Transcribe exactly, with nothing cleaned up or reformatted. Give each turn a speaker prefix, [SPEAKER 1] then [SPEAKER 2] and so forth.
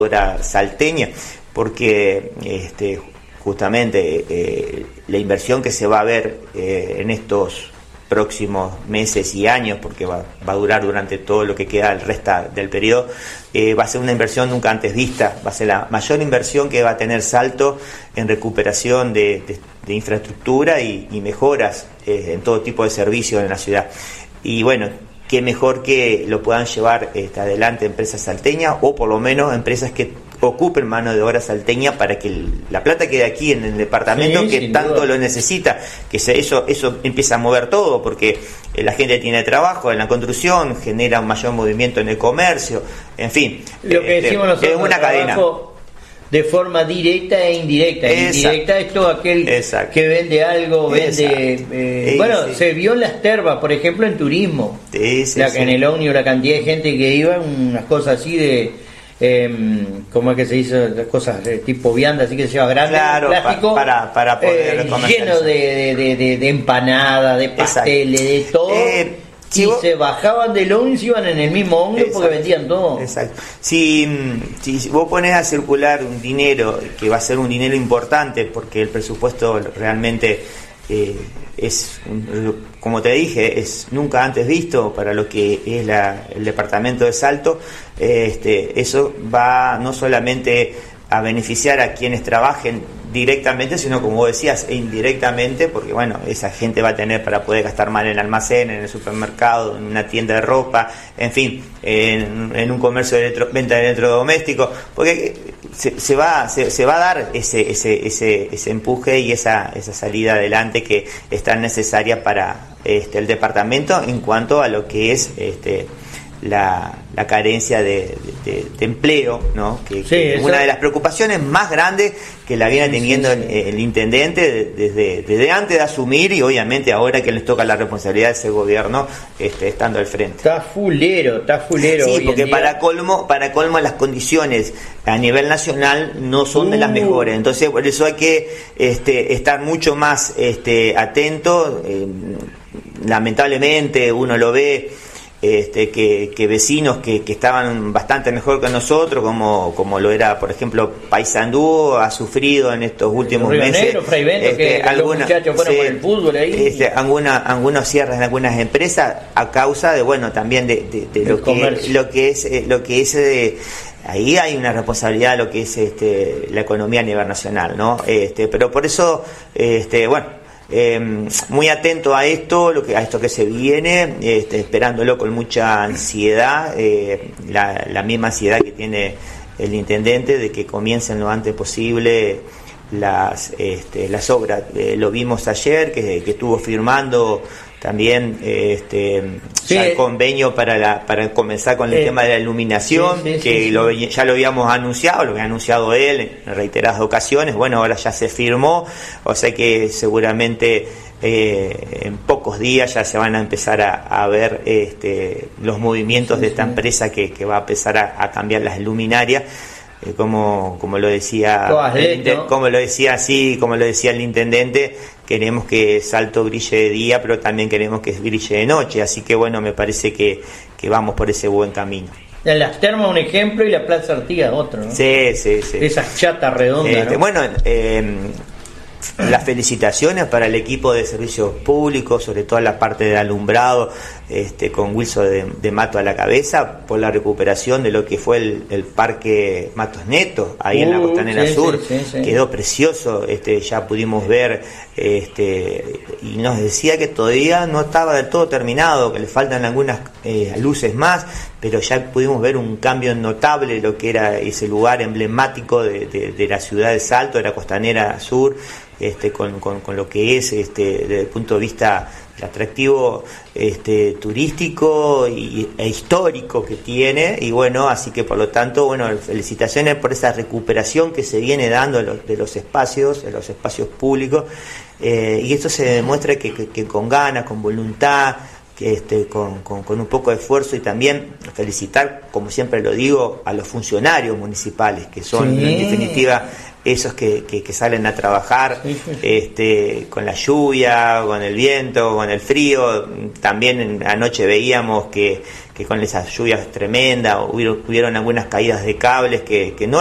[SPEAKER 1] salteña, porque este, justamente eh, la inversión que se va a ver eh, en estos próximos meses y años, porque va, va a durar durante todo lo que queda el resto del periodo, eh, va a ser una inversión nunca antes vista, va a ser la mayor inversión que va a tener Salto en recuperación de, de, de infraestructura y, y mejoras eh, en todo tipo de servicios en la ciudad. Y bueno, qué mejor que lo puedan llevar este, adelante empresas salteñas, o por lo menos empresas que ocupen mano de obra salteña, para que el, la plata quede aquí en el departamento, sí, que tanto duda lo necesita, que se, eso eso empieza a mover todo, porque eh, la gente tiene trabajo en la construcción, genera un mayor movimiento en el comercio, en fin,
[SPEAKER 2] lo que decimos nosotros,
[SPEAKER 1] es una cadena
[SPEAKER 2] de forma directa e indirecta. Exacto. Indirecta es todo aquel Exacto. que vende algo, vende eh, sí, bueno, sí. Se vio en las termas, por ejemplo, en turismo, sí, sí, la, sí. en el ómnibus, la cantidad de gente que iba, unas cosas así de eh, ¿cómo es que se dice? Cosas de tipo vianda, así que se llama grande,
[SPEAKER 1] claro, plástico, pa, para, para poder
[SPEAKER 2] eh, lleno de, de, de, de empanadas, de pasteles, Exacto. de todo. Eh, Si y vos, se bajaban del ómnibus y iban en el mismo ómnibus porque vendían todo.
[SPEAKER 1] Exacto. Si, si vos pones a circular un dinero, que va a ser un dinero importante, porque el presupuesto realmente eh, es, como te dije, es nunca antes visto para lo que es la, el departamento de Salto, eh, este, eso va no solamente a beneficiar a quienes trabajen directamente, sino, como vos decías, e indirectamente, porque bueno, esa gente va a tener para poder gastar más en el almacén, en el supermercado, en una tienda de ropa, en fin, en, en un comercio de electro, venta de electrodomésticos, porque se, se va se, se va a dar ese ese ese ese empuje y esa esa salida adelante que es tan necesaria para este el departamento en cuanto a lo que es este La, la carencia de, de, de empleo, ¿no? Que, sí, que es una de las preocupaciones más grandes que la viene teniendo sí, sí, sí. El, el intendente desde, desde antes de asumir, y obviamente ahora que les toca la responsabilidad de ese gobierno, este, estando al frente.
[SPEAKER 2] Está fulero, está fulero.
[SPEAKER 1] Sí, porque para colmo, para colmo las condiciones a nivel nacional no son uh. de las mejores, entonces por eso hay que este, estar mucho más este, atento. Eh, lamentablemente uno lo ve. Este, que, que vecinos que, que estaban bastante mejor que nosotros, como, como lo era, por ejemplo, Paysandú, ha sufrido en estos últimos
[SPEAKER 2] Río
[SPEAKER 1] meses.
[SPEAKER 2] Negro, Fray Bento, este, que alguna, los muchachos fueron sí, por el fútbol ahí.
[SPEAKER 1] Este, alguna, algunos cierres en algunas empresas a causa de, bueno, también de, de, de lo, que, lo que es, lo que es de, ahí hay una responsabilidad de lo que es este, la economía a nivel nacional, ¿no? Este, pero por eso, este, bueno. Eh, muy atento a esto, lo que a esto que se viene, este, esperándolo con mucha ansiedad, eh, la, la misma ansiedad que tiene el intendente de que comiencen lo antes posible las este, las obras. Eh, lo vimos ayer que, que estuvo firmando también este sí, ya el convenio para la para comenzar con el eh, tema de la iluminación, sí, sí, que sí, lo, sí. ya lo habíamos anunciado, lo había anunciado él en reiteradas ocasiones. Bueno, ahora ya se firmó, o sea que seguramente eh, en pocos días ya se van a empezar a, a ver este, los movimientos sí, de esta sí. empresa que, que va a empezar a, a cambiar las luminarias. Eh, como como lo decía el, ¿no? como lo decía así como lo decía el intendente, queremos que Salto brille de día, pero también queremos que brille de noche, así que bueno, me parece que, que vamos por ese buen camino.
[SPEAKER 2] Las Termas un ejemplo y la Plaza Artigas otro, ¿no?
[SPEAKER 1] Sí, sí, sí.
[SPEAKER 2] Esas chatas redondas, este,
[SPEAKER 1] ¿no? Bueno, eh, las felicitaciones para el equipo de servicios públicos, sobre todo la parte del alumbrado, este, con Wilson de, de Mato a la cabeza, por la recuperación de lo que fue el, el Parque Matos Netos, ahí uh, en la Costanera sí, Sur. Sí, sí, sí. Quedó precioso, este, ya pudimos ver, este, y nos decía que todavía no estaba del todo terminado, que le faltan algunas eh, luces más, pero ya pudimos ver un cambio notable de lo que era ese lugar emblemático de, de, de la ciudad de Salto, de la Costanera Sur, este, con, con, con lo que es este, desde el punto de vista del atractivo este, turístico y, e histórico que tiene. Y bueno, así que por lo tanto, bueno, felicitaciones por esa recuperación que se viene dando de los, de los espacios, de los espacios públicos, eh, y esto se demuestra que, que, que con ganas, con voluntad, que este, con, con, con un poco de esfuerzo, y también felicitar, como siempre lo digo, a los funcionarios municipales, que son sí. en definitiva esos que, que, que salen a trabajar sí, sí, sí. Este, con la lluvia, con el viento, con el frío. También anoche veíamos que, que con esas lluvias tremendas hubieron, hubieron algunas caídas de cables que, que no